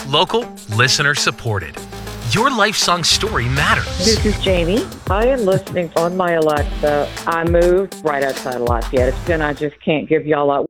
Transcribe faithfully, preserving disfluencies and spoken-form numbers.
Local, listener supported. Your life song story matters. This is Jamie. I am listening on my Alexa. I moved right outside of Lafayette, and I just can't give y'all that